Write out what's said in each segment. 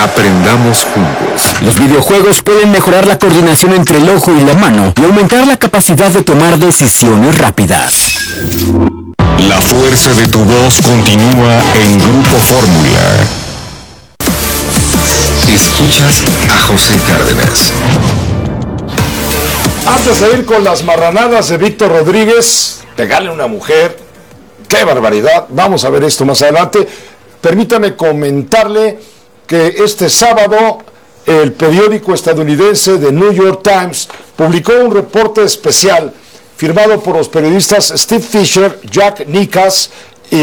Aprendamos juntos. Los videojuegos pueden mejorar la coordinación entre el ojo y la mano y aumentar la capacidad de tomar decisiones rápidas. La fuerza de tu voz continúa en Grupo Fórmula. Escuchas a José Cárdenas. Antes de ir con las marranadas de Víctor Rodríguez, pegarle a una mujer, ¡qué barbaridad! Vamos a ver esto más adelante. Permítame comentarle que este sábado el periódico estadounidense The New York Times publicó un reporte especial firmado por los periodistas Steve Fisher, Jack Nicklaus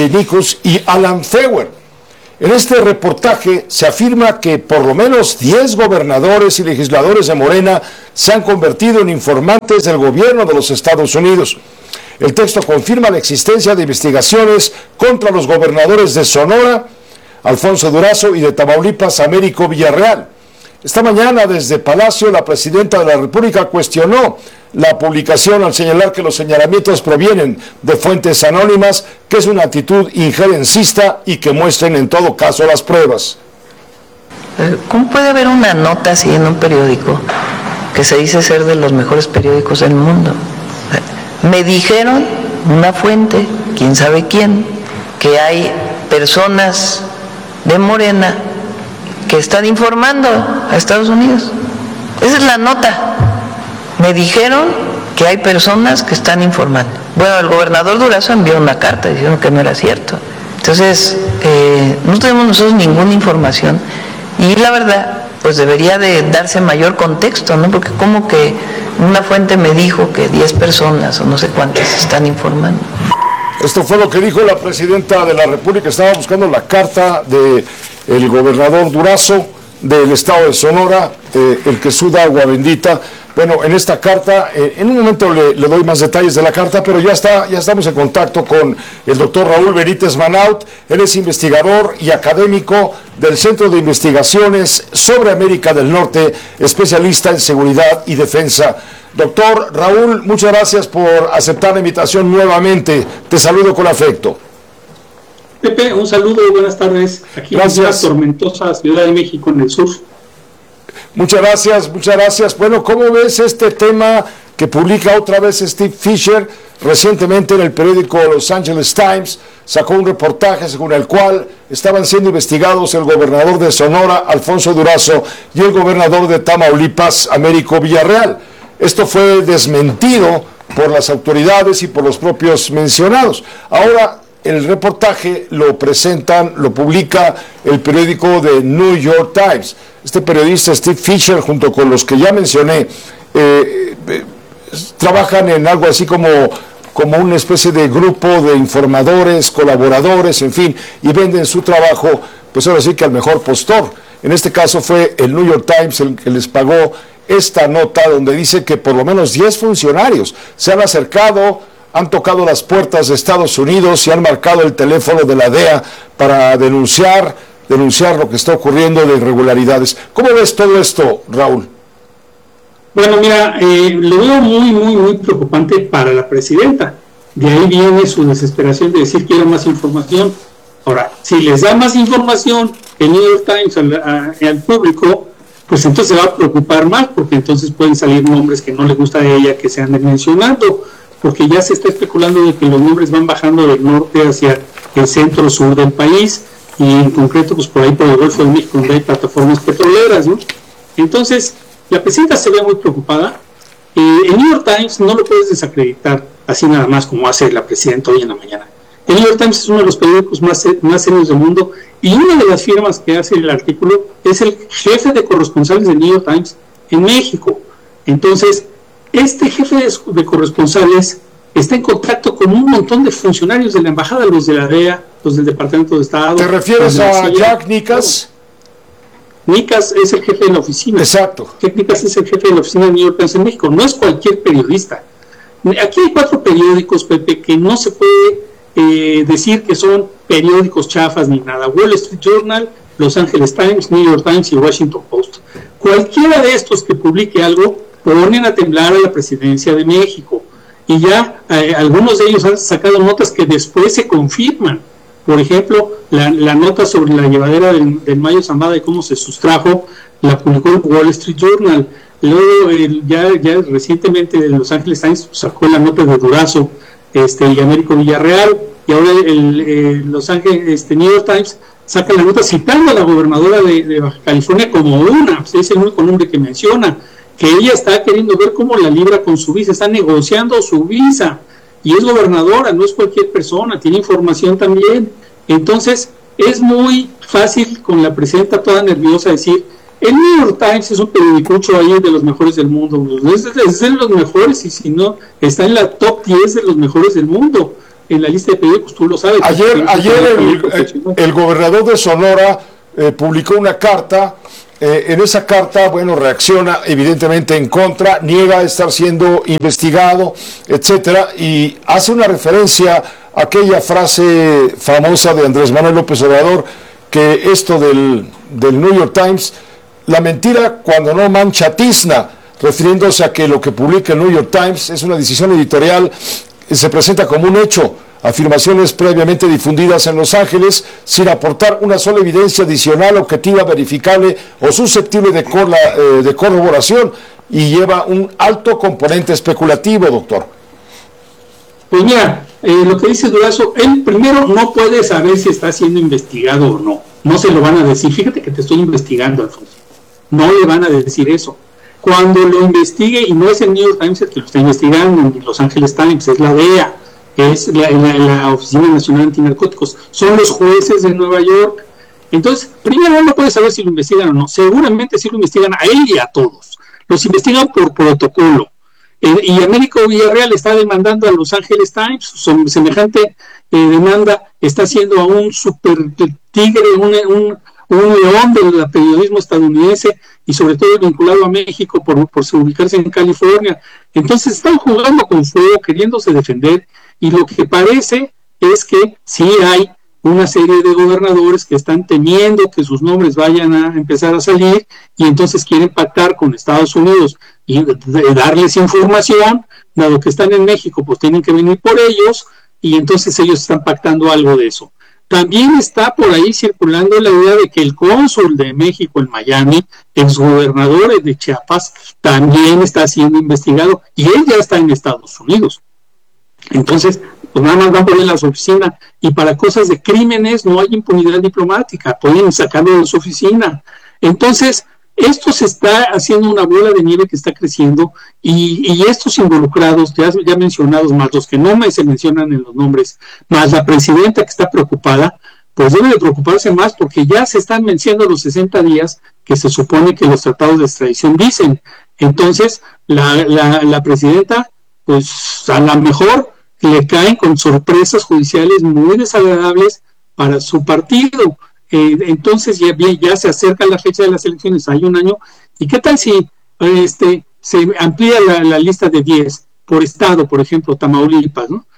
y Alan Feuer. En este reportaje se afirma que por lo menos 10 gobernadores y legisladores de Morena se han convertido en informantes del gobierno de los Estados Unidos. El texto confirma la existencia de investigaciones contra los gobernadores de Sonora, Alfonso Durazo, y de Tamaulipas, Américo Villarreal. Esta mañana, desde Palacio, la presidenta de la República cuestionó la publicación al señalar que los señalamientos provienen de fuentes anónimas, que es una actitud injerencista y que muestren en todo caso las pruebas. ¿Cómo puede haber una nota así en un periódico que se dice ser de los mejores periódicos del mundo? Me dijeron, una fuente, quién sabe quién, que hay personas de Morena que están informando a Estados Unidos. Esa es la nota. Me dijeron que hay personas que están informando. Bueno, el gobernador Durazo envió una carta diciendo que no era cierto. Entonces, no tenemos nosotros ninguna información y la verdad, pues debería de darse mayor contexto, ¿no? Porque como que una fuente me dijo que 10 personas o no sé cuántas están informando. Esto fue lo que dijo la presidenta de la República. Estaba buscando la carta del gobernador Durazo del estado de Sonora, el que suda agua bendita. Bueno, en esta carta, en un momento le doy más detalles de la carta, pero ya estamos en contacto con el doctor Raúl Benítez Manaut. Él es investigador y académico del Centro de Investigaciones sobre América del Norte, especialista en seguridad y defensa. Doctor Raúl, muchas gracias por aceptar la invitación nuevamente. Te saludo con afecto. Pepe, un saludo y buenas tardes. Aquí en la tormentosa Ciudad de México, en el sur. Muchas gracias, muchas gracias. Bueno, ¿cómo ves este tema que publica otra vez Steve Fisher? Recientemente en el periódico Los Angeles Times sacó un reportaje según el cual estaban siendo investigados el gobernador de Sonora, Alfonso Durazo, y el gobernador de Tamaulipas, Américo Villarreal. Esto fue desmentido por las autoridades y por los propios mencionados. Ahora el reportaje lo publica el periódico de New York Times. Este periodista Steve Fisher, junto con los que ya mencioné, trabajan en algo así como una especie de grupo de informadores, colaboradores, en fin, y venden su trabajo, pues ahora sí que al mejor postor. En este caso fue el New York Times el que les pagó esta nota donde dice que por lo menos 10 funcionarios se han acercado, han tocado las puertas de Estados Unidos y han marcado el teléfono de la DEA para denunciar lo que está ocurriendo de irregularidades. ¿Cómo ves todo esto, Raúl? Bueno, mira, lo veo muy preocupante para la presidenta. De ahí viene su desesperación de decir quiero más información. Ahora, si les da más información el New York Times al público, pues entonces se va a preocupar más, porque entonces pueden salir nombres que no le gusta a ella que se anden mencionando, porque ya se está especulando de que los nombres van bajando del norte hacia el centro-sur del país, y en concreto pues por ahí por el Golfo de México, donde hay plataformas petroleras, ¿no? Entonces, la presidenta se ve muy preocupada. El New York Times no lo puedes desacreditar así nada más como hace la presidenta hoy en la mañana. El New York Times es uno de los periódicos más serios del mundo, y una de las firmas que hace el artículo es el jefe de corresponsales del New York Times en México. Entonces, este jefe de corresponsales está en contacto con un montón de funcionarios de la embajada, los de la DEA, los del Departamento de Estado. ¿Te refieres a Jack Nicklaus? Nicklaus es el jefe de la oficina. Exacto. Jack Nicklaus es el jefe de la oficina del New York Times en México. No es cualquier periodista. Aquí hay 4 periódicos, Pepe, que no se puede decir que son periódicos chafas ni nada. Wall Street Journal, Los Angeles Times, New York Times y Washington Post. Cualquiera de estos que publique algo ponen a temblar a la presidencia de México, y ya algunos de ellos han sacado notas que después se confirman. Por ejemplo, la nota sobre la llevadera del Mayo Zambada y cómo se sustrajo, la publicó el Wall Street Journal. Luego, ya recientemente el Los Angeles Times sacó la nota de Durazo y Américo Villarreal, y ahora el Los Angeles New York Times saca la nota citando a la gobernadora de Baja California como es el único nombre que menciona, que ella está queriendo ver cómo la libra con su visa, está negociando su visa, y es gobernadora, no es cualquier persona, tiene información también. Entonces es muy fácil con la presidenta toda nerviosa decir, el New York Times es un periodicucho ahí de los mejores del mundo, es de los mejores, y si no, está en la top 10 de los mejores del mundo, en la lista de periódicos, tú lo sabes. Ayer el gobernador de Sonora publicó una carta. En esa carta, reacciona evidentemente en contra, niega estar siendo investigado, etcétera, y hace una referencia a aquella frase famosa de Andrés Manuel López Obrador, que esto del New York Times, la mentira cuando no mancha tizna, refiriéndose a que lo que publica el New York Times es una decisión editorial, se presenta como un hecho, afirmaciones previamente difundidas en Los Ángeles sin aportar una sola evidencia adicional, objetiva, verificable o susceptible de corroboración, y lleva un alto componente especulativo, doctor. Pues mira, lo que dice Durazo, él primero no puede saber si está siendo investigado o no se lo van a decir, fíjate que te estoy investigando, Alfonso, no le van a decir eso. Cuando lo investigue, y no es el New York Times el que lo está investigando, ni Los Angeles Times, es la DEA, es la Oficina Nacional Antinarcóticos, son los jueces de Nueva York. Entonces, primero no puede saber si lo investigan o no, seguramente sí lo investigan a él y a todos, los investigan por protocolo, y Américo Villarreal está demandando a Los Angeles Times, semejante demanda está haciendo a un super tigre, un león del periodismo estadounidense, y sobre todo vinculado a México por ubicarse en California. Entonces están jugando con fuego, queriéndose defender, y lo que parece es que sí hay una serie de gobernadores que están temiendo que sus nombres vayan a empezar a salir, y entonces quieren pactar con Estados Unidos y darles información, dado que están en México, pues tienen que venir por ellos, y entonces ellos están pactando algo de eso. También está por ahí circulando la idea de que el cónsul de México en Miami, exgobernador de Chiapas, también está siendo investigado, y él ya está en Estados Unidos. Entonces, pues nada más van a poner en su oficina, y para cosas de crímenes no hay impunidad diplomática, pueden sacarlo de su oficina. Entonces, esto se está haciendo una bola de nieve que está creciendo, y estos involucrados, ya mencionados, más los que no se mencionan en los nombres, más la presidenta que está preocupada, pues debe de preocuparse más, porque ya se están venciendo los 60 días que se supone que los tratados de extradición dicen. Entonces, la presidenta, pues a lo mejor le caen con sorpresas judiciales muy desagradables para su partido. Entonces ya se acerca la fecha de las elecciones, hay un año, y qué tal si se amplía la lista de 10 por estado, por ejemplo, Tamaulipas, ¿no?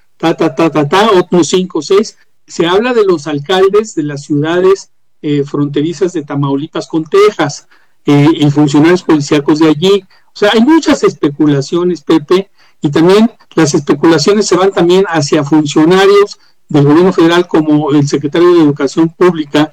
Otros 5 o 6, se habla de los alcaldes de las ciudades fronterizas de Tamaulipas con Texas, y funcionarios policíacos de allí. O sea, hay muchas especulaciones, Pepe, y también las especulaciones se van también hacia funcionarios del gobierno federal, como el secretario de Educación Pública,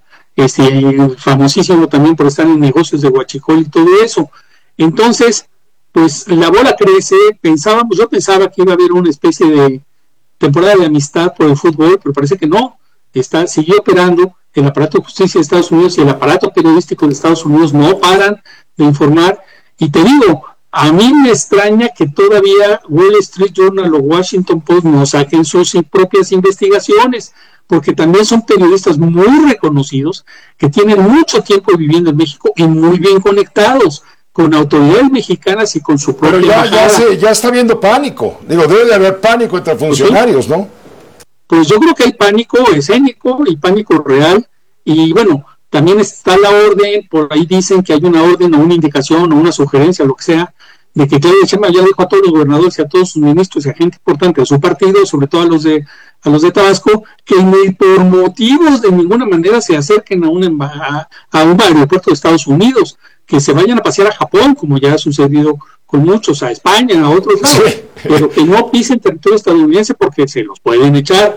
famosísimo también por estar en negocios de huachicol y todo eso. Entonces, pues la bola crece. Yo pensaba que iba a haber una especie de temporada de amistad por el fútbol, pero parece que no. Sigue operando el aparato de justicia de Estados Unidos y el aparato periodístico de Estados Unidos no paran de informar. Y te digo, a mí me extraña que todavía Wall Street Journal o Washington Post no saquen sus propias investigaciones, porque también son periodistas muy reconocidos, que tienen mucho tiempo viviendo en México y muy bien conectados con autoridades mexicanas y con su propia embajada. Ya está habiendo pánico. Debe de haber pánico entre funcionarios, ¿no? Pues yo creo que hay pánico escénico y pánico real, y bueno, también está la orden, por ahí dicen que hay una orden o una indicación o una sugerencia, lo que sea, de que Claudia Sheinbaum ya dijo a todos los gobernadores y a todos sus ministros y a gente importante de su partido, sobre todo a los de Tabasco, que ni por motivos de ninguna manera se acerquen a un aeropuerto de Estados Unidos, que se vayan a pasear a Japón, como ya ha sucedido con muchos, a España, a otros lados, sí, pero que no pisen territorio estadounidense porque se los pueden echar.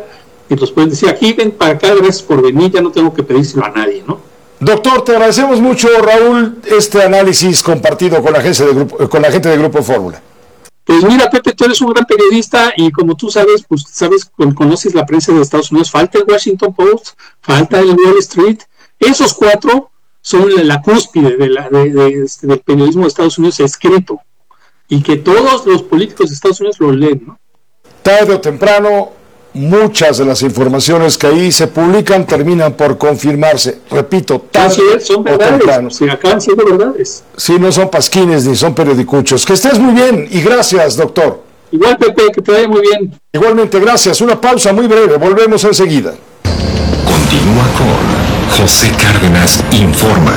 y los pueden decir, aquí ven para acá, gracias por venir, ya no tengo que pedírselo a nadie, ¿no? Doctor, te agradecemos mucho, Raúl, este análisis compartido con la gente de Grupo Fórmula. Pues mira, Pepe, tú eres un gran periodista y como tú sabes, pues conoces la prensa de Estados Unidos, falta el Washington Post, falta el Wall Street, esos 4 son la cúspide del periodismo de Estados Unidos escrito, y que todos los políticos de Estados Unidos lo leen, ¿no? Tarde o temprano, muchas de las informaciones que ahí se publican terminan por confirmarse. Repito, tarde son o verdades, temprano. si acaban siendo verdades. Sí, no son pasquines ni son periodicuchos. Que estés muy bien y gracias, doctor. Igual, Pepe, que te vaya muy bien. Igualmente, gracias. Una pausa muy breve. Volvemos enseguida. Continúa con José Cárdenas Informa.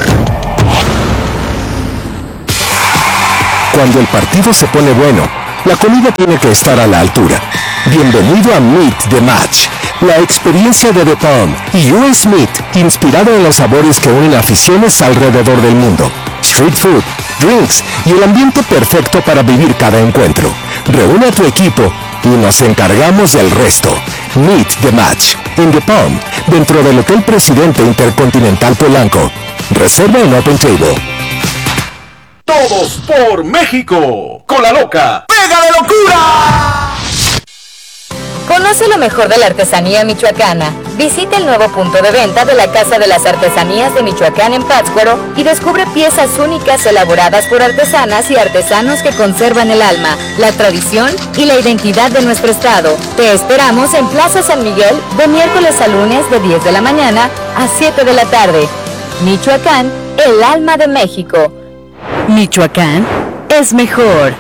Cuando el partido se pone bueno, la comida tiene que estar a la altura. Bienvenido a Meet the Match, la experiencia de The Palm y US Meat, inspirado en los sabores que unen aficiones alrededor del mundo. Street food, drinks y el ambiente perfecto para vivir cada encuentro. Reúne a tu equipo y nos encargamos del resto. Meet the Match, en The Palm, dentro del Hotel Presidente Intercontinental Polanco. Reserva en Open Table. Todos por México, con la loca ¡Pega de locura! Conoce lo mejor de la artesanía michoacana. Visita el nuevo punto de venta de la Casa de las Artesanías de Michoacán en Pátzcuaro y descubre piezas únicas elaboradas por artesanas y artesanos que conservan el alma, la tradición y la identidad de nuestro estado. Te esperamos en Plaza San Miguel de miércoles a lunes de 10 de la mañana a 7 de la tarde. Michoacán, el alma de México. Michoacán es mejor.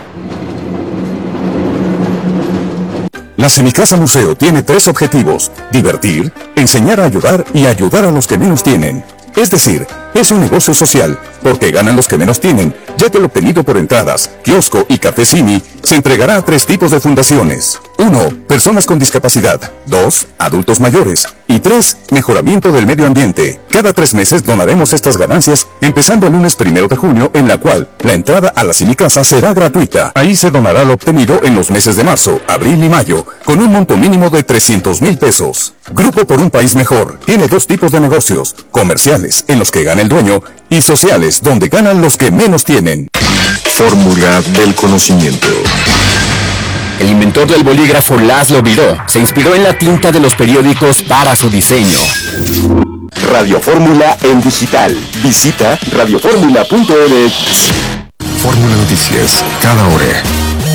La Semicasa Museo tiene 3 objetivos: divertir, enseñar a ayudar y ayudar a los que menos tienen. Es decir, es un negocio social, porque ganan los que menos tienen, ya que lo obtenido por entradas, kiosco y cafecini se entregará a 3 tipos de fundaciones. 1. Personas con discapacidad. 2. Adultos mayores. Y 3. Mejoramiento del medio ambiente. Cada 3 meses donaremos estas ganancias, empezando el lunes 1 de junio, en la cual la entrada a la Semicasa será gratuita. Ahí se donará lo obtenido en los meses de marzo, abril y mayo, con un monto mínimo de 300,000 pesos. Grupo por un País Mejor tiene 2 tipos de negocios: comerciales, en los que gana el dueño, y sociales, donde ganan los que menos tienen. Fórmula del conocimiento. El inventor del bolígrafo Laszlo Biró se inspiró en la tinta de los periódicos para su diseño. Radio Fórmula en digital. Visita radioformula.mx. Fórmula Noticias, cada hora.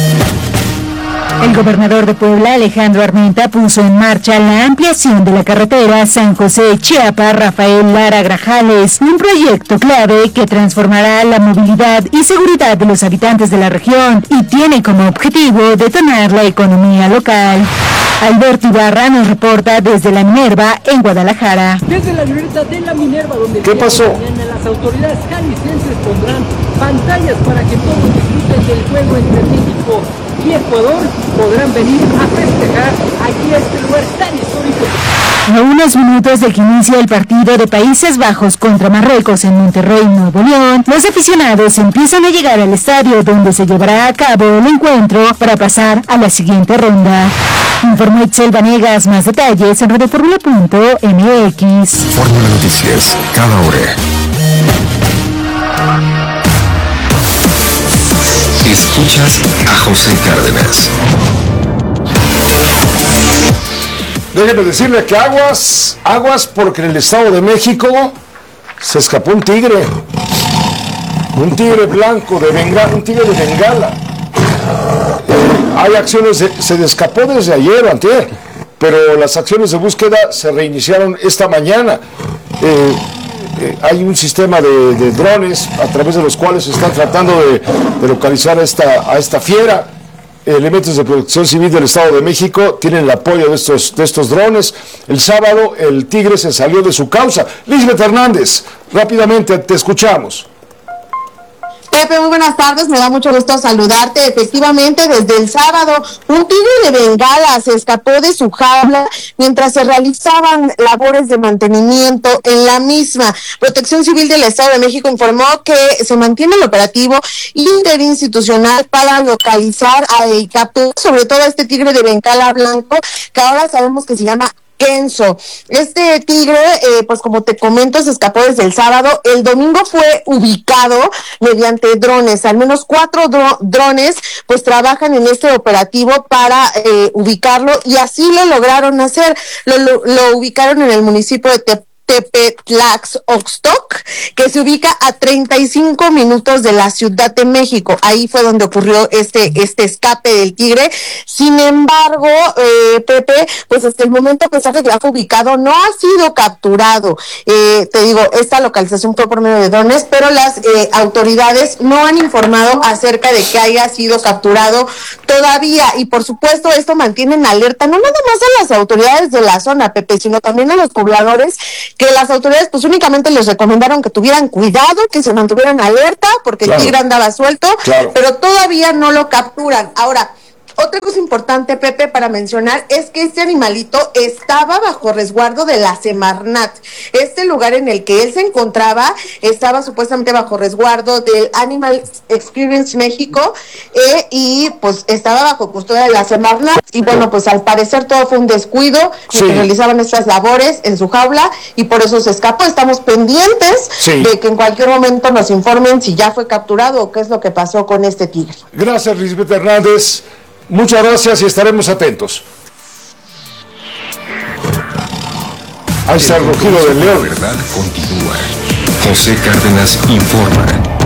El gobernador de Puebla, Alejandro Armenta, puso en marcha la ampliación de la carretera San José-Chiapa Rafael Lara Grajales, un proyecto clave que transformará la movilidad y seguridad de los habitantes de la región y tiene como objetivo detonar la economía local. Alberto Ibarra nos reporta desde la Minerva en Guadalajara. Desde la glorieta de la Minerva, donde ¿Qué pasó? Mañana las autoridades jaliscienses pondrán pantallas para que todos disfruten del juego entre México y Ecuador. Podrán venir a festejar aquí a este lugar tan histórico. A unos minutos de que inicie el partido de Países Bajos contra Marruecos en Monterrey, Nuevo León, los aficionados empiezan a llegar al estadio donde se llevará a cabo el encuentro para pasar a la siguiente ronda. Informó Itzel Vanegas. Más detalles en radioformula.mx. Fórmula Noticias, cada hora. Escuchas a José Cárdenas. Déjenme decirle que aguas, porque en el Estado de México se escapó un tigre blanco de Bengala, un tigre de Bengala. Hay acciones, se escapó desde ayer o antier, pero las acciones de búsqueda se reiniciaron esta mañana. Hay un sistema de drones a través de los cuales se están tratando de localizar a esta fiera. Elementos de Protección Civil del Estado de México tienen el apoyo de estos drones. El sábado el tigre se salió de su causa. Lisbeth Hernández, rápidamente te escuchamos. Pepe, muy buenas tardes, me da mucho gusto saludarte. Efectivamente, desde el sábado, un tigre de Bengala se escapó de su jaula mientras se realizaban labores de mantenimiento en la misma. Protección Civil del Estado de México informó que se mantiene el operativo interinstitucional para localizar y capturar sobre todo a este tigre de Bengala blanco, que ahora sabemos que se llama Kenzo. Este tigre, pues como te comento, se escapó desde el sábado. El domingo fue ubicado mediante drones. Al menos 4 drones pues trabajan en este operativo para ubicarlo, y así lo lograron hacer. Lo ubicaron en el municipio de Tepetlaxoxtoc, que se ubica a 35 minutos de la Ciudad de México. Ahí fue donde ocurrió este escape del tigre. Sin embargo, Pepe, pues hasta el momento, a pesar de que fue ubicado, no ha sido capturado. Te digo, esta localización fue por medio de drones, pero las autoridades no han informado acerca de que haya sido capturado todavía. Y por supuesto, esto mantiene en alerta no nada más a las autoridades de la zona, Pepe, sino también a los pobladores, que las autoridades pues únicamente les recomendaron que tuvieran cuidado, que se mantuvieran alerta, porque el tigre andaba suelto, pero todavía no lo capturan. Ahora, otra cosa importante, Pepe, para mencionar, es que este animalito estaba bajo resguardo de la Semarnat. Este lugar en el que él se encontraba estaba supuestamente bajo resguardo del Animal Experience México, y pues estaba bajo custodia de la Semarnat. Y bueno, pues al parecer todo fue un descuido, que realizaban estas labores en su jaula, y por eso se escapó. Estamos pendientes de que en cualquier momento nos informen si ya fue capturado o qué es lo que pasó con este tigre. Gracias, Lisbeth Hernández. Muchas gracias y estaremos atentos. Ahí está el rugido del león. La verdad continúa. José Cárdenas informa.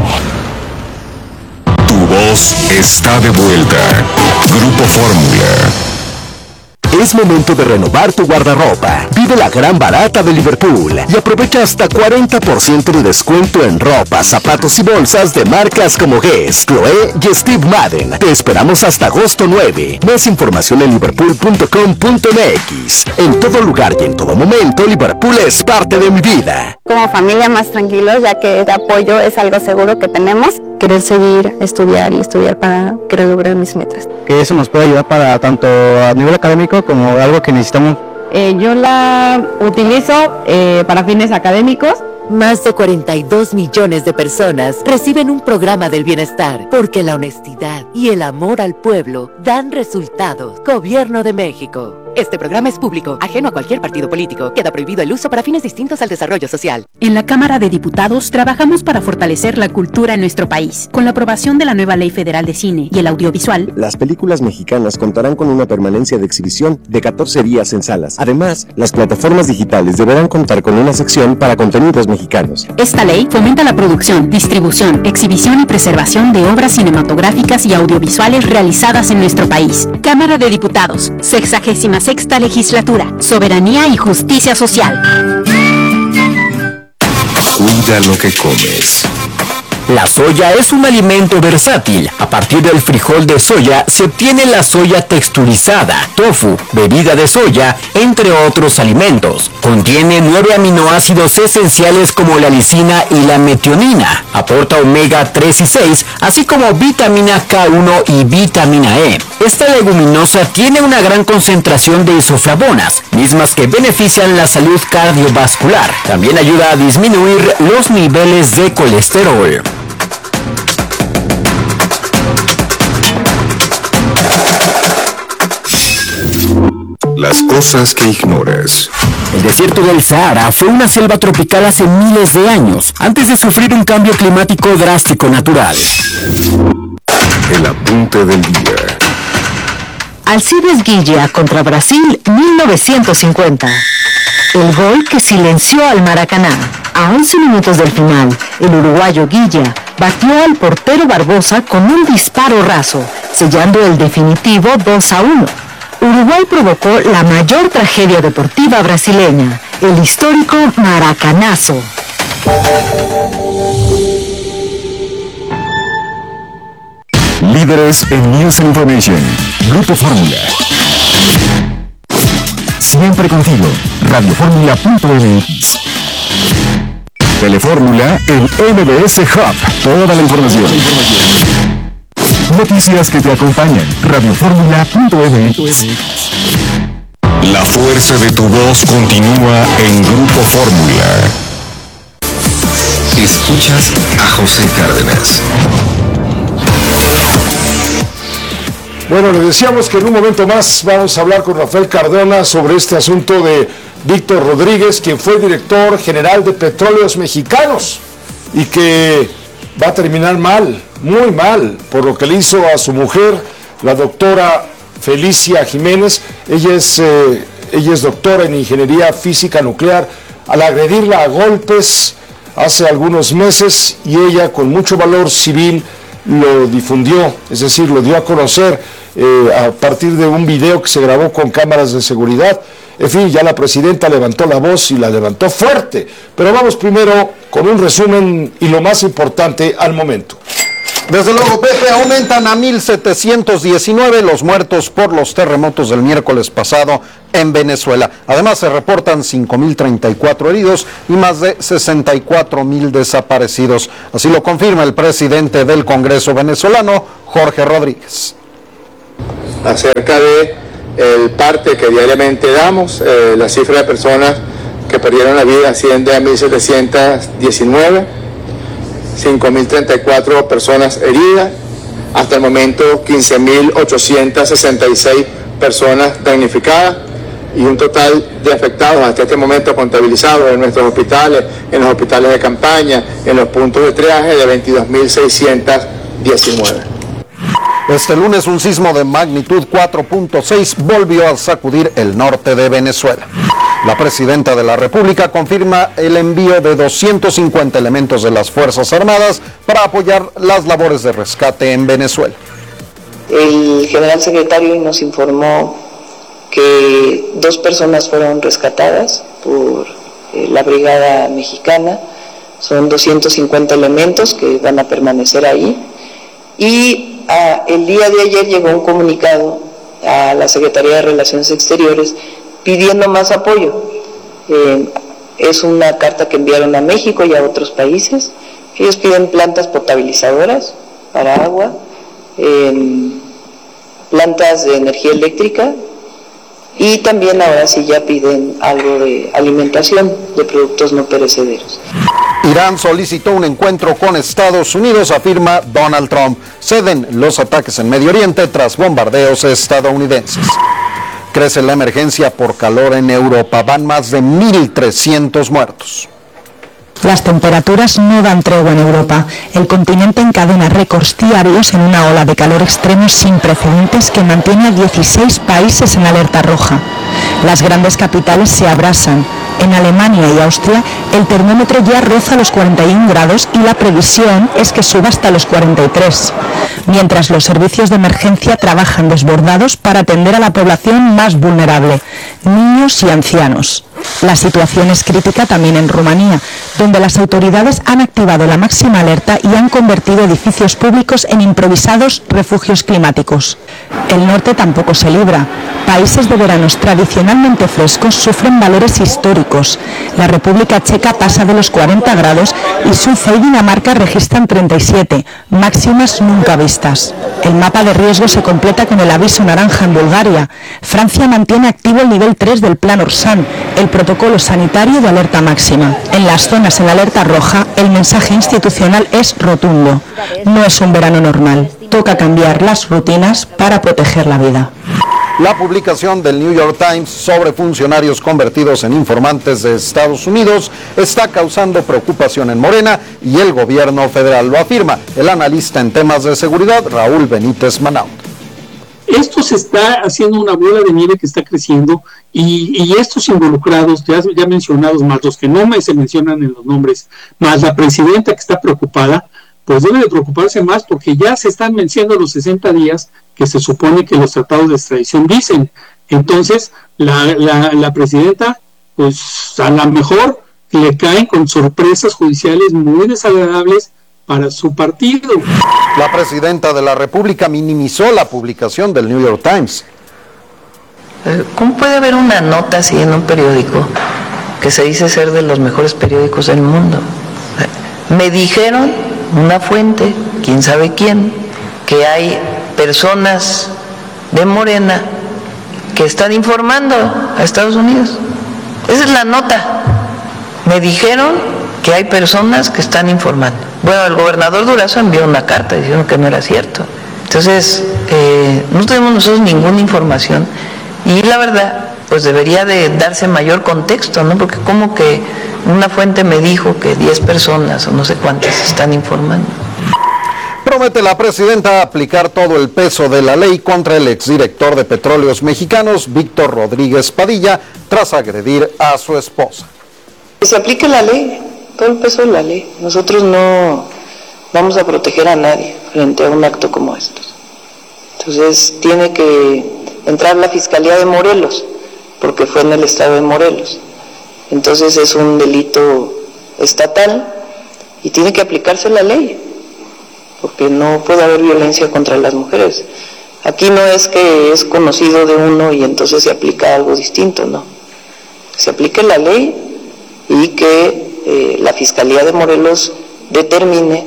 Tu voz está de vuelta. Grupo Fórmula. Es momento de renovar tu guardarropa. Vive la gran barata de Liverpool y aprovecha hasta 40% de descuento en ropa, zapatos y bolsas de marcas como Guess, Chloé y Steve Madden. Te esperamos hasta agosto 9. Más información en liverpool.com.mx. En todo lugar y en todo momento, Liverpool es parte de mi vida. Como familia más tranquilos, ya que el apoyo es algo seguro que tenemos. Querer seguir, estudiar para querer lograr mis metas. Que eso nos puede ayudar para tanto a nivel académico como algo que necesitamos. Yo la utilizo para fines académicos. Más de 42 millones de personas reciben un programa del bienestar porque la honestidad y el amor al pueblo dan resultados. Gobierno de México. Este programa es público, ajeno a cualquier partido político. Queda prohibido el uso para fines distintos al desarrollo social. En la Cámara de Diputados trabajamos para fortalecer la cultura en nuestro país. Con la aprobación de la nueva Ley Federal de Cine y el Audiovisual, las películas mexicanas contarán con una permanencia de exhibición de 14 días en salas. Además, las plataformas digitales deberán contar con una sección para contenidos mexicanos. Esta ley fomenta la producción, distribución, exhibición y preservación de obras cinematográficas y audiovisuales realizadas en nuestro país. Cámara de Diputados, 66ª Legislatura, Soberanía y Justicia Social. Cuida lo que comes. La soya es un alimento versátil. A partir del frijol de soya se obtiene la soya texturizada, tofu, bebida de soya, entre otros alimentos. Contiene 9 aminoácidos esenciales como la lisina y la metionina. Aporta omega 3 y 6, así como vitamina K1 y vitamina E. Esta leguminosa tiene una gran concentración de isoflavonas, mismas que benefician la salud cardiovascular. También ayuda a disminuir los niveles de colesterol. Las cosas que ignoras. El desierto del Sahara fue una selva tropical hace miles de años, antes de sufrir un cambio climático drástico natural. El apunte del día. Alcides Guilla contra Brasil, 1950. El gol que silenció al Maracaná. A 11 minutos del final, el uruguayo Guilla batió al portero Barbosa con un disparo raso, sellando el definitivo 2-1. Uruguay provocó la mayor tragedia deportiva brasileña, el histórico Maracanazo. Líderes en News and Information. Grupo Fórmula. Siempre contigo. Radioformula.mx. Telefórmula en MBS Hub. Toda la información. Noticias que te acompañan. Radioformula.mx. La fuerza de tu voz continúa en Grupo Fórmula. Escuchas a José Cárdenas. Bueno, le decíamos que en un momento más vamos a hablar con Rafael Cardona sobre este asunto de Víctor Rodríguez, quien fue director general de Petróleos Mexicanos y que va a terminar mal, muy mal, por lo que le hizo a su mujer, la doctora Felicia Jiménez. Ella es doctora en Ingeniería Física Nuclear, al agredirla a golpes hace algunos meses, y ella, con mucho valor civil, lo difundió, es decir, lo dio a conocer a partir de un video que se grabó con cámaras de seguridad. En fin, ya la presidenta levantó la voz y la levantó fuerte. Pero vamos primero con un resumen y lo más importante al momento. Desde luego, Pepe, aumentan a 1,719 los muertos por los terremotos del miércoles pasado en Venezuela. Además, se reportan 5.034 heridos y más de 64.000 desaparecidos. Así lo confirma el presidente del Congreso venezolano, Jorge Rodríguez. Acerca de el parte que diariamente damos, la cifra de personas que perdieron la vida asciende a 1.719, 5.034 personas heridas, hasta el momento 15.866 personas damnificadas y un total de afectados hasta este momento contabilizados en nuestros hospitales, en los hospitales de campaña, en los puntos de triaje, de 22.619. Este lunes un sismo de magnitud 4.6 volvió a sacudir el norte de Venezuela. La presidenta de la República confirma el envío de 250 elementos de las Fuerzas Armadas para apoyar las labores de rescate en Venezuela. El general secretario nos informó que 2 personas fueron rescatadas por la Brigada Mexicana. Son 250 elementos que van a permanecer ahí. Y el día de ayer llegó un comunicado a la Secretaría de Relaciones Exteriores pidiendo más apoyo. Es una carta que enviaron a México y a otros países. Ellos piden plantas potabilizadoras para agua, plantas de energía eléctrica, y también ahora sí ya piden algo de alimentación de productos no perecederos. Irán solicitó un encuentro con Estados Unidos, afirma Donald Trump. Ceden los ataques en Medio Oriente tras bombardeos estadounidenses. Crece la emergencia por calor en Europa. Van más de 1.300 muertos. Las temperaturas no dan tregua en Europa. El continente encadena récords diarios en una ola de calor extremo sin precedentes que mantiene a 16 países en alerta roja. Las grandes capitales se abrasan. En Alemania y Austria el termómetro ya roza los 41 grados y la previsión es que suba hasta los 43. Mientras los servicios de emergencia trabajan desbordados para atender a la población más vulnerable, niños y ancianos. La situación es crítica también en Rumanía, donde las autoridades han activado la máxima alerta y han convertido edificios públicos en improvisados refugios climáticos. El norte tampoco se libra. Países de veranos tradicionalmente frescos sufren valores históricos. La República Checa pasa de los 40 grados y Suiza y Dinamarca registran 37, máximas nunca vistas. El mapa de riesgo se completa con el aviso naranja en Bulgaria. Francia mantiene activo el nivel 3 del Plan Orsan, el protocolo sanitario de alerta máxima. En las zonas en alerta roja, el mensaje institucional es rotundo. No es un verano normal. Toca cambiar las rutinas para proteger la vida. La publicación del New York Times sobre funcionarios convertidos en informantes de Estados Unidos está causando preocupación en Morena y el gobierno federal, lo afirma el analista en temas de seguridad Raúl Benítez Manaut. Esto se está haciendo una bola de nieve que está creciendo y estos involucrados, ya mencionados, más los que no se mencionan en los nombres, más la presidenta que está preocupada, pues debe de preocuparse más porque ya se están venciendo los 60 días que se supone que los tratados de extradición dicen. Entonces, la presidenta, pues a lo mejor le caen con sorpresas judiciales muy desagradables para su partido. La presidenta de la República minimizó la publicación del New York Times. ¿Cómo puede haber una nota así en un periódico que se dice ser de los mejores periódicos del mundo? Me dijeron, una fuente, quién sabe quién, que hay personas de Morena que están informando a Estados Unidos. Esa es la nota. Me dijeron que hay personas que están informando. Bueno, el gobernador Durazo envió una carta diciendo que no era cierto. Entonces, no tenemos nosotros ninguna información y la verdad, pues debería de darse mayor contexto, ¿no? Porque como que una fuente me dijo que 10 personas o no sé cuántas están informando. Promete la presidenta aplicar todo el peso de la ley contra el exdirector de Petróleos Mexicanos, Víctor Rodríguez Padilla, tras agredir a su esposa. Que se aplique la ley, todo el peso de la ley. Nosotros no vamos a proteger a nadie frente a un acto como estos. Entonces tiene que entrar la Fiscalía de Morelos, porque fue en el estado de Morelos. Entonces es un delito estatal y tiene que aplicarse la ley, porque no puede haber violencia contra las mujeres. Aquí no es que es conocido de uno y entonces se aplica algo distinto, no. Se aplique la ley y que la Fiscalía de Morelos determine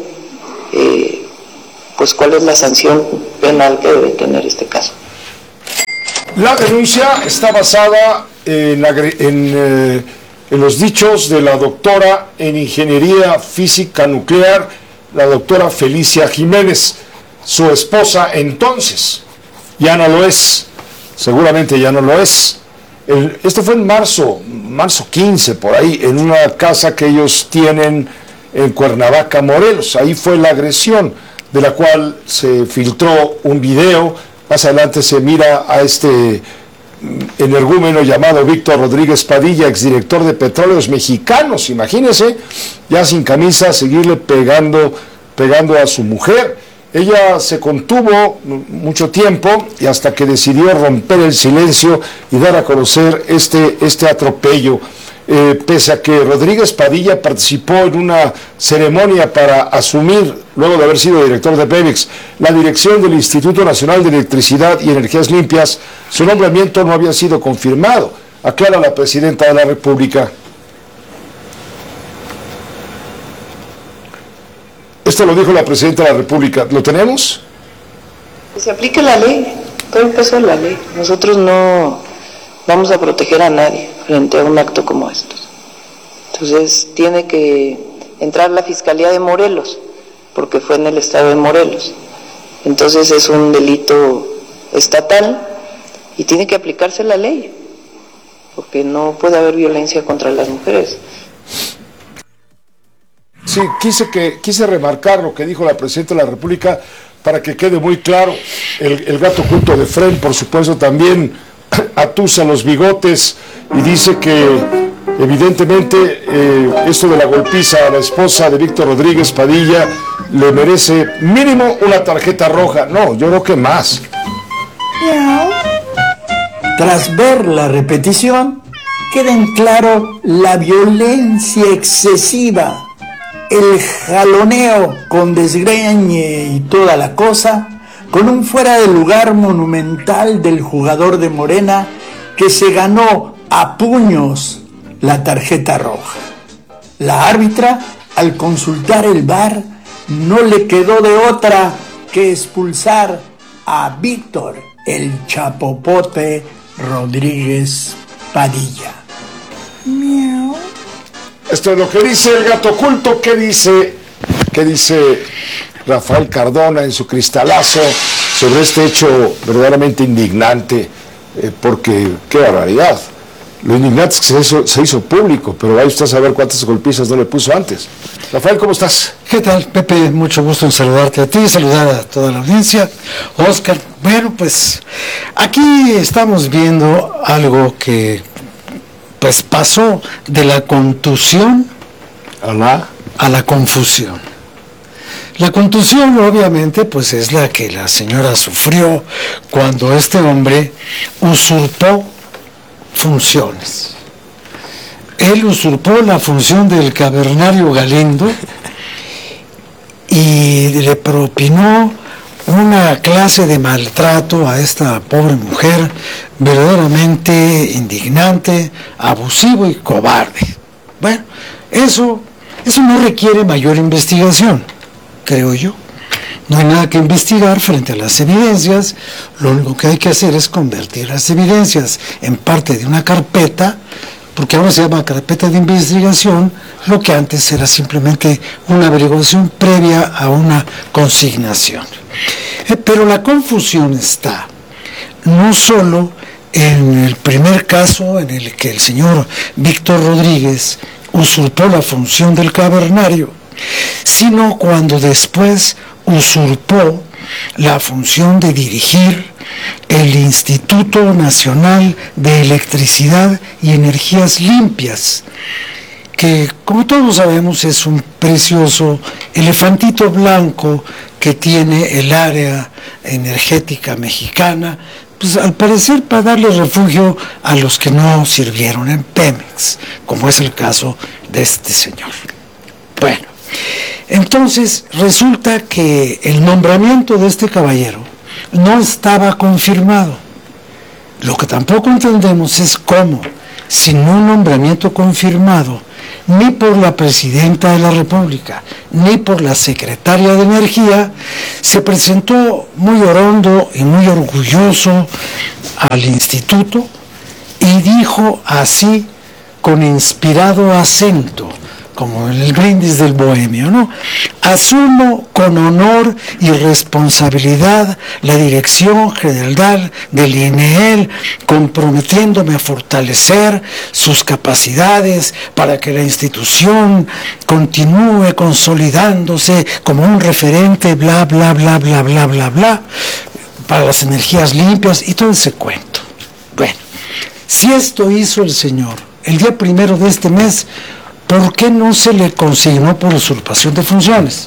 pues cuál es la sanción penal que debe tener este caso. La denuncia está basada en los dichos de la doctora en Ingeniería Física Nuclear, la doctora Felicia Jiménez, su esposa entonces. Ya no lo es, seguramente ya no lo es. Esto fue en marzo 15, por ahí, en una casa que ellos tienen en Cuernavaca, Morelos. Ahí fue la agresión, de la cual se filtró un video. Más adelante se mira a este energúmeno llamado Víctor Rodríguez Padilla, exdirector de Petróleos Mexicanos, imagínense, ya sin camisa, seguirle pegando a su mujer. Ella se contuvo mucho tiempo y hasta que decidió romper el silencio y dar a conocer este atropello. Pese a que Rodríguez Padilla participó en una ceremonia para asumir, luego de haber sido director de Pemex, la dirección del Instituto Nacional de Electricidad y Energías Limpias, su nombramiento no había sido confirmado, aclara la presidenta de la República. Esto lo dijo la presidenta de la República. ¿Lo tenemos? Que se aplique la ley, todo el peso de la ley. Nosotros no vamos a proteger a nadie frente a un acto como estos. Entonces tiene que entrar la Fiscalía de Morelos, porque fue en el estado de Morelos. Entonces es un delito estatal y tiene que aplicarse la ley, porque no puede haber violencia contra las mujeres. Sí, quise remarcar lo que dijo la presidenta de la República para que quede muy claro. El gato oculto de Fren, por supuesto, también atusa los bigotes y dice que evidentemente esto de la golpiza a la esposa de Víctor Rodríguez Padilla le merece mínimo una tarjeta roja. No, yo creo que más. Tras ver la repetición, queda en claro la violencia excesiva, el jaloneo con desgreñe y toda la cosa, con un fuera de lugar monumental del jugador de Morena que se ganó a puños la tarjeta roja. La árbitra, al consultar el VAR, no le quedó de otra que expulsar a Víctor el Chapopote Rodríguez Padilla. Miau. Esto es lo que dice el gato oculto. ¿Qué dice Rafael Cardona en su cristalazo sobre este hecho verdaderamente indignante? Porque qué barbaridad. Lo indignante es que se hizo público, pero vaya usted a saber cuántas golpizas no le puso antes. Rafael, ¿cómo estás? ¿Qué tal, Pepe? Mucho gusto en saludarte a ti y saludar a toda la audiencia. Oscar, bueno, pues aquí estamos viendo algo que pues pasó de la contusión a la confusión. La contusión, obviamente, pues es la que la señora sufrió cuando este hombre usurpó funciones. Él usurpó la función del cavernario Galindo y le propinó una clase de maltrato a esta pobre mujer verdaderamente indignante, abusivo y cobarde. Bueno, eso no requiere mayor investigación, creo yo. No hay nada que investigar frente a las evidencias. Lo único que hay que hacer es convertir las evidencias en parte de una carpeta porque ahora se llama carpeta de investigación, lo que antes era simplemente una averiguación previa a una consignación. Pero la confusión está no solo en el primer caso en el que el señor Víctor Rodríguez usurpó la función del cavernario, sino cuando después usurpó la función de dirigir el Instituto Nacional de Electricidad y Energías Limpias, que como todos sabemos es un precioso elefantito blanco que tiene el área energética mexicana, pues al parecer para darle refugio a los que no sirvieron en Pemex, como es el caso de este señor. Bueno, entonces resulta que el nombramiento de este caballero no estaba confirmado. Lo que tampoco entendemos es cómo, sin un nombramiento confirmado, ni por la Presidenta de la República, ni por la Secretaria de Energía, se presentó muy orondo y muy orgulloso al instituto y dijo así, con inspirado acento, como en el brindis del bohemio, ¿no? Asumo con honor y responsabilidad la dirección general del INEEL, comprometiéndome a fortalecer sus capacidades para que la institución continúe consolidándose como un referente, bla, bla, bla, bla, bla, bla, bla, para las energías limpias y todo ese cuento. Bueno, si esto hizo el señor el día 1 de este mes, ¿por qué no se le consignó por usurpación de funciones?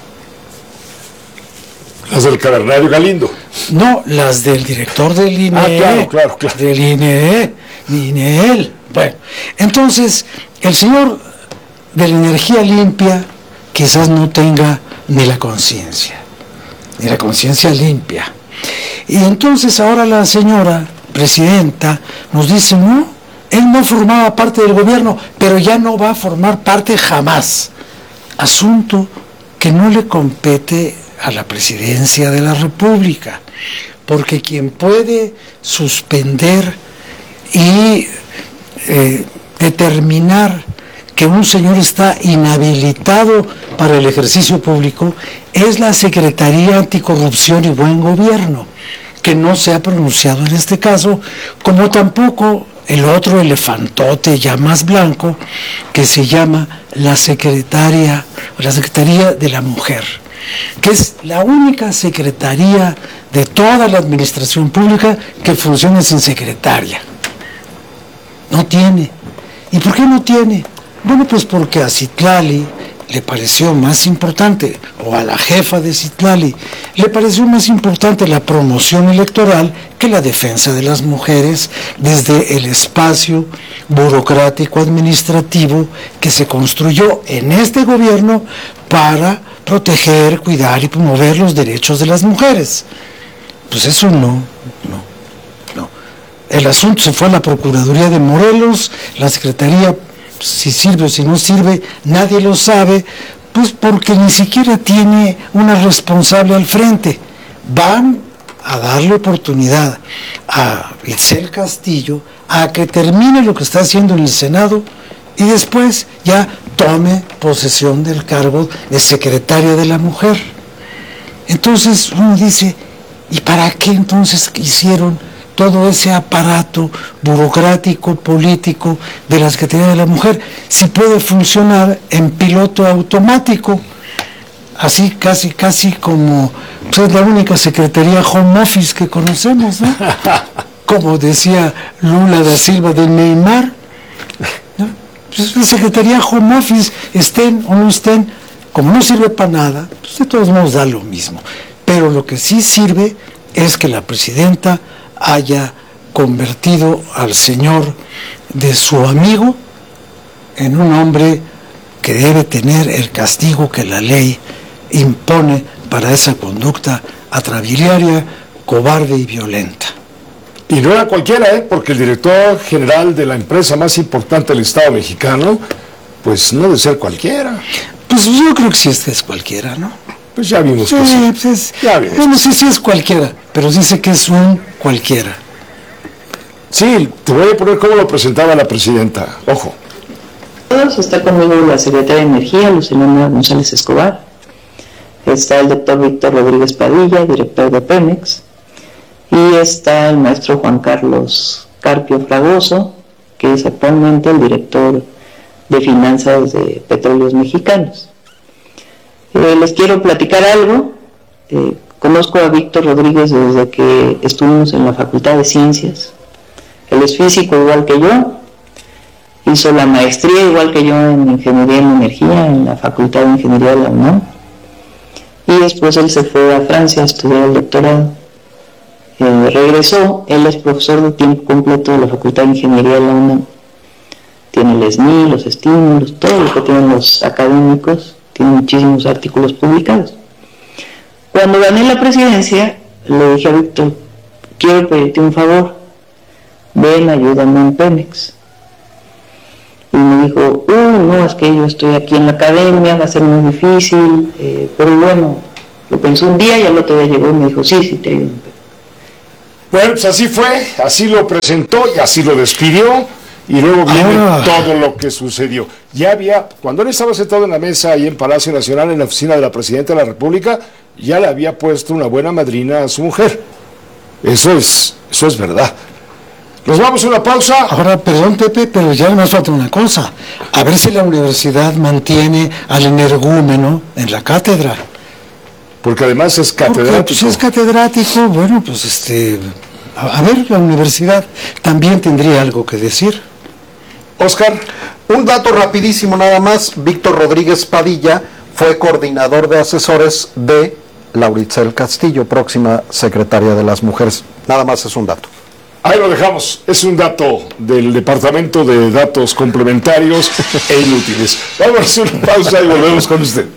Las del cavernario Galindo. No, las del director del INEE. Claro. Del INEEL. Bueno, entonces, el señor de la energía limpia quizás no tenga ni la conciencia limpia. Y entonces ahora la señora presidenta nos dice, no, él no formaba parte del gobierno, pero ya no va a formar parte jamás. Asunto que no le compete a la presidencia de la República, porque quien puede suspender y determinar que un señor está inhabilitado para el ejercicio público es la Secretaría Anticorrupción y Buen Gobierno, que no se ha pronunciado en este caso, como tampoco el otro elefantote ya más blanco, que se llama la Secretaría de la Mujer, que es la única secretaría de toda la administración pública que funciona sin secretaria. No tiene. ¿Y por qué no tiene? Bueno, pues porque a Citlali le pareció más importante, o a la jefa de Citlali, le pareció más importante la promoción electoral que la defensa de las mujeres desde el espacio burocrático administrativo que se construyó en este gobierno para proteger, cuidar y promover los derechos de las mujeres. Pues eso no. El asunto se fue a la Procuraduría de Morelos, la Secretaría, si sirve o si no sirve, nadie lo sabe, pues porque ni siquiera tiene una responsable al frente. Van a darle oportunidad a Itzel Castillo a que termine lo que está haciendo en el Senado y después ya tome posesión del cargo de secretaria de la Mujer. Entonces uno dice, ¿y para qué entonces hicieron todo ese aparato burocrático, político de la Secretaría de la Mujer, si puede funcionar en piloto automático? Así casi como pues, es la única secretaría home office que conocemos, ¿no? Como decía Lula da Silva de Neymar, ¿no? Pues la secretaría home office, estén o no estén, como no sirve para nada, pues de todos modos da lo mismo. Pero lo que sí sirve es que la presidenta haya convertido al señor de su amigo en un hombre que debe tener el castigo que la ley impone para esa conducta atrabiliaria, cobarde y violenta. Y no era cualquiera, porque el director general de la empresa más importante del Estado mexicano, pues no debe ser cualquiera. Pues yo creo que sí es cualquiera, ¿no? Pues ya vimos que sí. Pues bueno, sí es cualquiera, pero dice que es un cualquiera. Sí, te voy a poner cómo lo presentaba la presidenta. Ojo. expertos. Está conmigo la secretaria de Energía, Lucelena González Escobar. Está el doctor Víctor Rodríguez Padilla, director de Pemex. Y está el maestro Juan Carlos Carpio Fragoso, que es actualmente el director de finanzas de Petróleos Mexicanos. Les quiero platicar algo. Conozco a Víctor Rodríguez desde que estuvimos en la Facultad de Ciencias. Él es físico igual que yo, hizo la maestría igual que yo en Ingeniería en Energía en la Facultad de Ingeniería de la UNAM, y después él se fue a Francia a estudiar el doctorado. Regresó, él es profesor de tiempo completo de la Facultad de Ingeniería de la UNAM. Tiene el SNI, los estímulos, todo lo que tienen los académicos, tiene muchísimos artículos publicados. Cuando gané la presidencia, le dije a Víctor, quiero pedirte un favor, ven, ayúdame en Pemex. Y me dijo, no, es que yo estoy aquí en la academia, va a ser muy difícil, pero bueno, lo pensó un día y al otro día llegó y me dijo, sí, te ayudo en Pemex. Bueno, pues así fue, así lo presentó y así lo despidió, y luego viene todo lo que sucedió. Ya había, cuando él estaba sentado en la mesa ahí en Palacio Nacional, en la oficina de la Presidenta de la República, ya le había puesto una buena madrina a su mujer. Eso es verdad. Nos vamos a una pausa. Ahora, perdón, Pepe, pero ya nos falta una cosa. A ver si la universidad mantiene al energúmeno en la cátedra. Porque además es catedrático. Pues es catedrático, bueno, pues a ver, la universidad también tendría algo que decir. Oscar. Un dato rapidísimo nada más. Víctor Rodríguez Padilla fue coordinador de asesores de Lauricel Castillo, próxima secretaria de las Mujeres. Nada más es un dato. Ahí lo dejamos, es un dato del Departamento de Datos Complementarios e Inútiles. Vamos a hacer una pausa y volvemos con usted.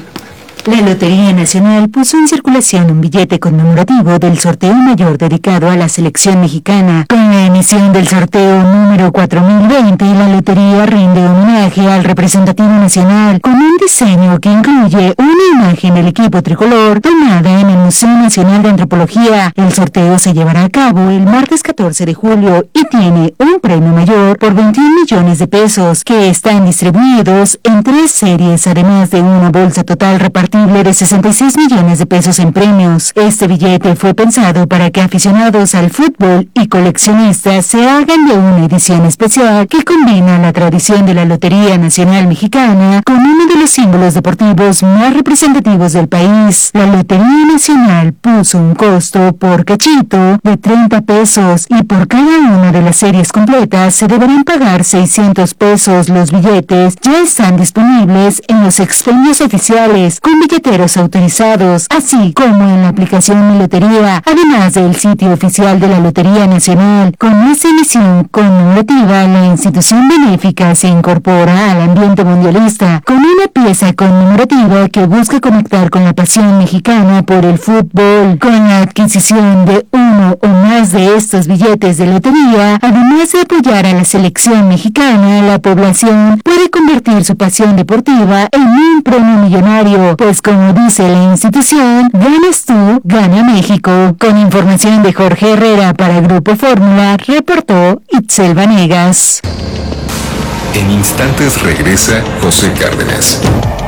La Lotería Nacional puso en circulación un billete conmemorativo del sorteo mayor dedicado a la selección mexicana. Con la emisión del sorteo número 4020, la lotería rinde homenaje al representativo nacional con un diseño que incluye una imagen del equipo tricolor tomada en el Museo Nacional de Antropología. El sorteo se llevará a cabo el martes 14 de julio y tiene un premio mayor por 21 millones de pesos que están distribuidos en 3 series, además de una bolsa total repartida de 66 millones de pesos en premios. Este billete fue pensado para que aficionados al fútbol y coleccionistas se hagan de una edición especial que combina la tradición de la Lotería Nacional Mexicana con uno de los símbolos deportivos más representativos del país. La Lotería Nacional puso un costo por cachito de 30 pesos y por cada una de las series completas se deberán pagar 600 pesos. Los billetes ya están disponibles en los expendios oficiales con billeteros autorizados, así como en la aplicación Mi Lotería, además del sitio oficial de la Lotería Nacional. Con esta emisión conmemorativa, la institución benéfica se incorpora al ambiente mundialista con una pieza conmemorativa que busca conectar con la pasión mexicana por el fútbol. Con la adquisición de uno o más de estos billetes de lotería, además de apoyar a la selección mexicana, la población puede convertir su pasión deportiva en un premio millonario, pues como dice la institución, ganas tú, gana México. Con información de Jorge Herrera para Grupo Fórmula, reportó Itzel Vanegas. En instantes regresa José Cárdenas.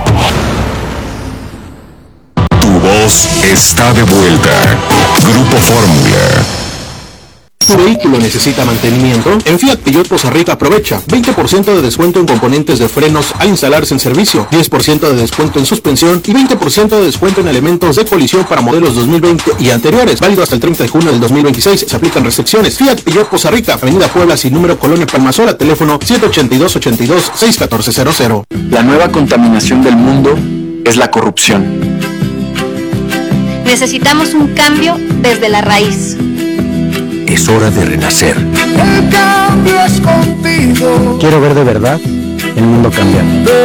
Tu voz está de vuelta. Grupo Fórmula. ¿Tu vehículo necesita mantenimiento? En Fiat Peugeot Poza Rica aprovecha 20% de descuento en componentes de frenos al instalarse en servicio, 10% de descuento en suspensión y 20% de descuento en elementos de colisión para modelos 2020 y anteriores. Válido hasta el 30 de junio del 2026. Se aplican restricciones. Fiat Peugeot Poza Rica, Avenida Puebla sin número, Colonia Palmasola, teléfono 782-82-61400. La nueva contaminación del mundo es la corrupción. Necesitamos un cambio desde la raíz. Es hora de renacer. El cambio es contigo. Quiero ver de verdad el mundo cambiar.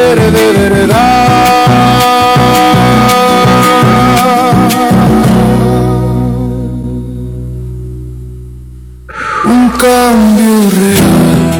Un cambio real.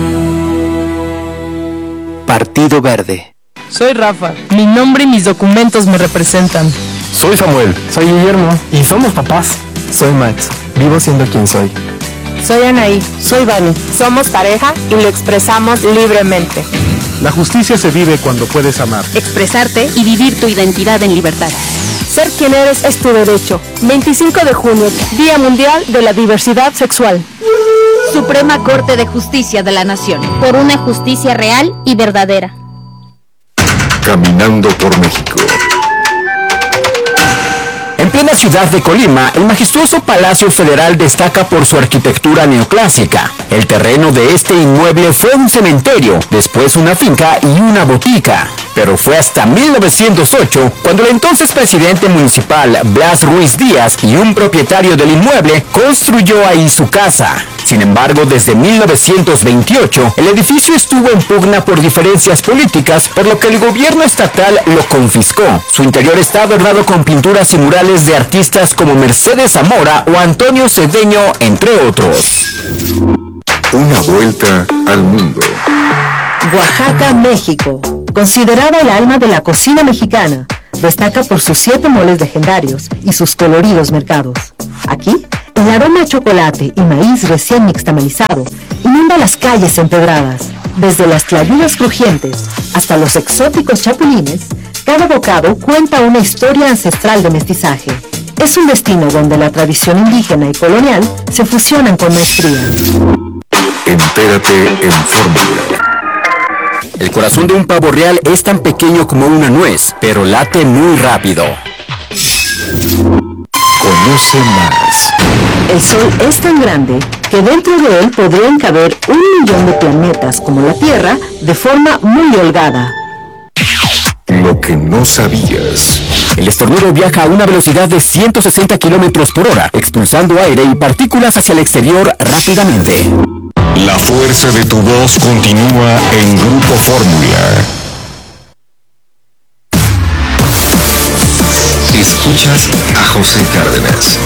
Partido Verde. Soy Rafa. Mi nombre y mis documentos me representan. Soy Samuel. Soy Guillermo. Y somos papás. Soy Max. Vivo siendo quien soy. Soy Anaí. Soy Vani. Somos pareja y lo expresamos libremente. La justicia se vive cuando puedes amar, expresarte y vivir tu identidad en libertad. Ser quien eres es tu derecho. 25 de junio, Día Mundial de la Diversidad Sexual. Suprema Corte de Justicia de la Nación. Por una justicia real y verdadera. Caminando por México. En plena ciudad de Colima, el majestuoso Palacio Federal destaca por su arquitectura neoclásica. El terreno de este inmueble fue un cementerio, después una finca y una botica. Pero fue hasta 1908 cuando el entonces presidente municipal Blas Ruiz Díaz y un propietario del inmueble construyó ahí su casa. Sin embargo, desde 1928, el edificio estuvo en pugna por diferencias políticas, por lo que el gobierno estatal lo confiscó. Su interior está adornado con pinturas y murales de artistas como Mercedes Zamora o Antonio Cedeño, entre otros. Una vuelta al mundo. Oaxaca, México. Considerada el alma de la cocina mexicana, destaca por sus 7 moles legendarios y sus coloridos mercados. Aquí, el aroma a chocolate y maíz recién nixtamalizado inunda las calles empedradas. Desde las tlayudas crujientes hasta los exóticos chapulines, cada bocado cuenta una historia ancestral de mestizaje. Es un destino donde la tradición indígena y colonial se fusionan con maestría. Entérate en Fórmula. El corazón de un pavo real es tan pequeño como una nuez, pero late muy rápido. Conoce más. El Sol es tan grande que dentro de él podrían caber 1 millón de planetas como la Tierra de forma muy holgada. Lo que no sabías. El estornudo viaja a una velocidad de 160 kilómetros por hora, expulsando aire y partículas hacia el exterior rápidamente. La fuerza de tu voz continúa en Grupo Fórmula. Escuchas a José Cárdenas.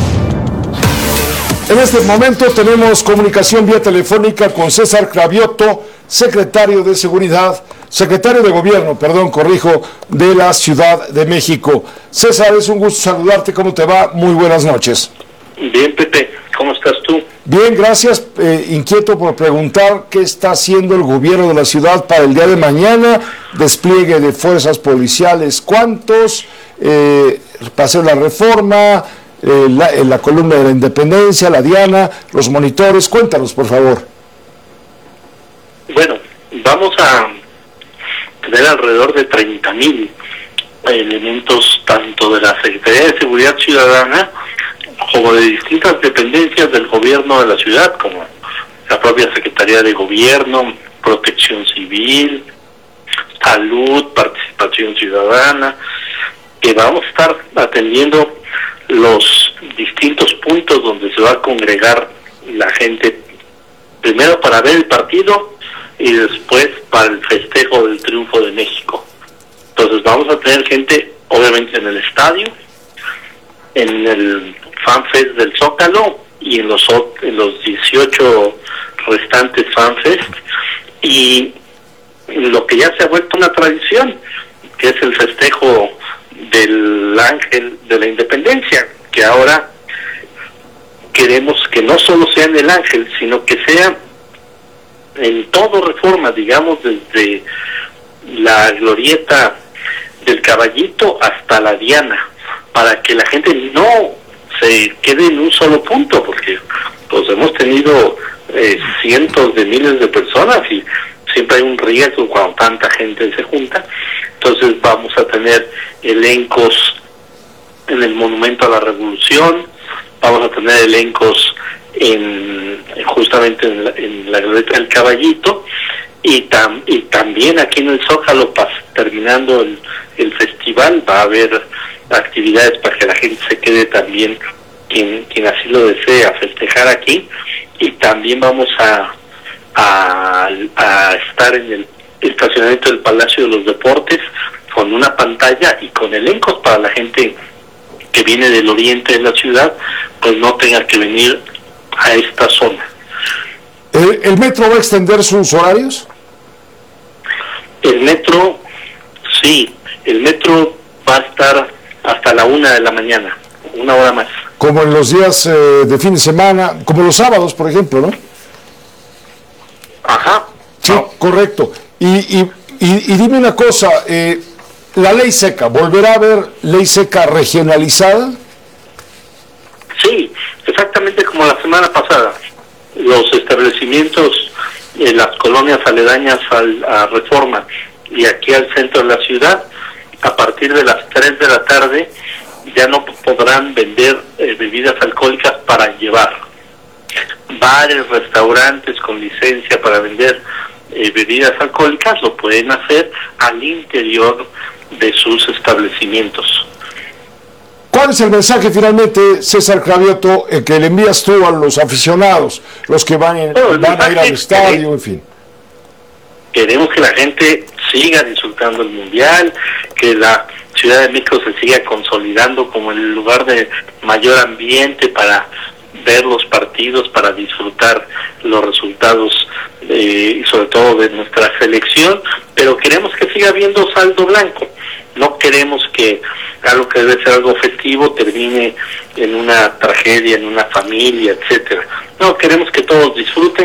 En este momento tenemos comunicación vía telefónica con César Cravioto, secretario de Gobierno, de la Ciudad de México. César, es un gusto saludarte, ¿cómo te va? Muy buenas noches. Bien, Pepe, ¿cómo estás tú? Bien, gracias. Inquieto por preguntar qué está haciendo el gobierno de la ciudad para el día de mañana, despliegue de fuerzas policiales, ¿cuántos? Paseo la Reforma, la columna de la Independencia, la Diana, los monitores, cuéntanos, por favor. Bueno, vamos a tener alrededor de 30,000 elementos, tanto de la Secretaría de Seguridad Ciudadana como de distintas dependencias del gobierno de la ciudad, como la propia Secretaría de Gobierno, Protección Civil, Salud, Participación Ciudadana, que vamos a estar atendiendo los distintos puntos donde se va a congregar la gente, primero para ver el partido y después para el festejo del triunfo de México. Entonces vamos a tener gente, obviamente, en el estadio, en el FanFest del Zócalo y en los 18 restantes FanFest, y lo que ya se ha vuelto una tradición, que es el festejo del Ángel de la Independencia, que ahora queremos que no solo sea en el Ángel, sino que sea en todo Reforma, digamos, desde la glorieta del Caballito hasta la Diana, para que la gente no se quede en un solo punto, porque pues hemos tenido cientos de miles de personas y siempre hay un riesgo cuando tanta gente se junta. Entonces vamos a tener elencos en el Monumento a la Revolución, vamos a tener elencos justamente en la glorieta del Caballito, y también aquí en el Zócalo, terminando el festival, va a haber actividades para que la gente se quede también, quien así lo desee, a festejar aquí. Y también vamos a estar en el estacionamiento del Palacio de los Deportes con una pantalla y con elencos para la gente que viene del oriente de la ciudad, pues no tenga que venir a esta zona. ¿El metro va a extender sus horarios? El metro, sí, el metro va a estar hasta la 1 de la mañana, 1 hora más. Como en los días de fin de semana, como los sábados, por ejemplo, ¿no? Ajá. Sí, correcto. Y dime una cosa, la ley seca, ¿volverá a haber ley seca regionalizada? Sí, exactamente como la semana pasada. Los establecimientos en las colonias aledañas a Reforma y aquí al centro de la ciudad, a partir de las 3 de la tarde ya no podrán vender bebidas alcohólicas para llevar. Bares, restaurantes con licencia para vender bebidas alcohólicas lo pueden hacer al interior de sus establecimientos. ¿Cuál es el mensaje finalmente, César Cravioto, que le envías tú a los aficionados, los que van a ir al estadio, en fin? Queremos que la gente siga disfrutando el Mundial, que la Ciudad de México se siga consolidando como el lugar de mayor ambiente para ver los partidos, para disfrutar los resultados y sobre todo de nuestra selección, pero queremos que siga habiendo saldo blanco. No queremos que algo que debe ser algo festivo termine en una tragedia, en una familia, etcétera. No, queremos que todos disfruten.